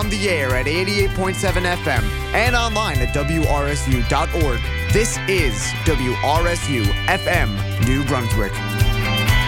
on the air at 88.7 FM and online at WRSU.org. This is WRSU FM New Brunswick.